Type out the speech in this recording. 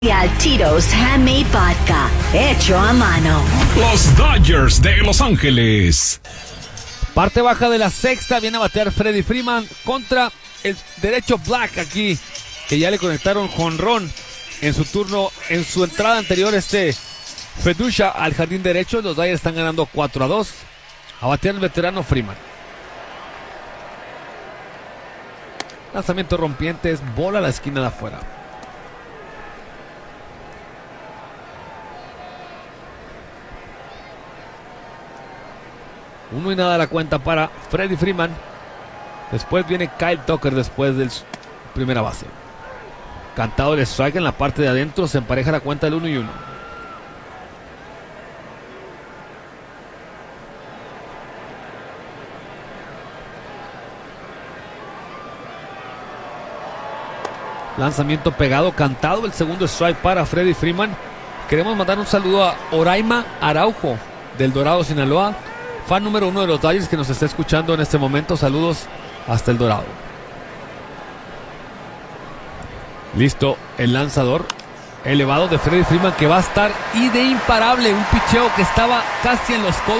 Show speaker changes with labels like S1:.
S1: Tito's Handmade Vodka, hecho a mano.
S2: Los Dodgers de Los Ángeles.
S3: Parte baja de la sexta, viene a batear Freddie Freeman contra el derecho Black aquí, que ya le conectaron jonrón en su turno, en su entrada anterior Fedusha al jardín derecho. Los Dodgers están ganando 4-2. A batear el veterano Freeman. Lanzamiento rompiente, es bola a la esquina de afuera. Uno y nada la cuenta para Freddie Freeman. Después viene Kyle Tucker después del primera base. Cantado el strike en la parte de adentro. Se empareja la cuenta del 1-1. Lanzamiento pegado, cantado. El segundo strike para Freddie Freeman. Queremos mandar un saludo a Oraima Araujo del Dorado, Sinaloa. Fan número 1 de los Dodgers que nos está escuchando en este momento. Saludos hasta el Dorado. Listo el lanzador elevado de Freddie Freeman, que va a estar y de imparable. Un picheo que estaba casi en los codos